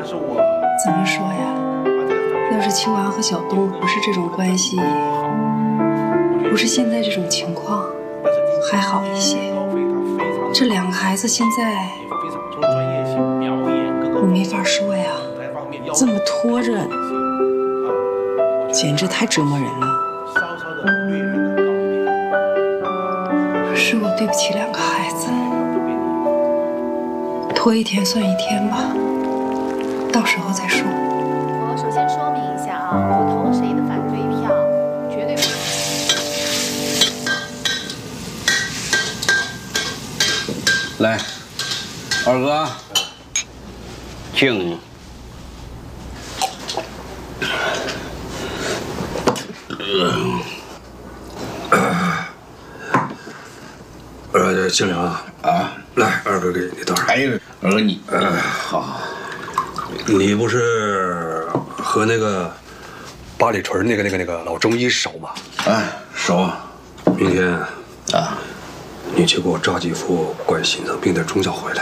怎么说呀？要是秋娃和小东不是这种关系，不是现在这种情况，还好一些。这两个孩子现在，我没法说呀。 这么拖着，简直太折磨人了。 是我对不起两个孩子，拖一天算一天吧，到时候再说。 我首先说明一下啊，我投了谁的反对票，绝对不是。 来，二哥，敬你。 清凉啊！来，二哥给你倒上。 哎，二哥你，好。 你不是和那个八里屯那个老中医熟吗？ 哎，熟。 明天啊， 你去给我抓几副管心脏病的中药回来。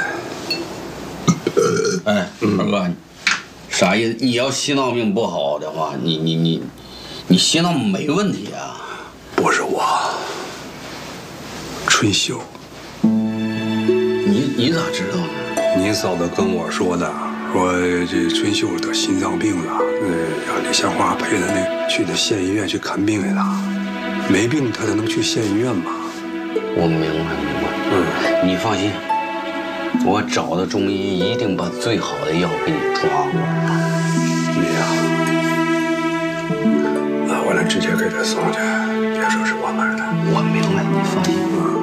哎，二哥，啥意思？你要心脏病不好的话，你心脏没问题啊？ 不是我，春秀。 你咋知道呢？ 你嫂子跟我说的，说这春秀得心脏病了，让李香花陪她去的县医院去看病去了。没病她才能去县医院嘛。 我明白。你放心，我找的中医一定把最好的药给你抓过来。 你呀，拿回来直接给她送去，别说是我买的。 我明白，你放心。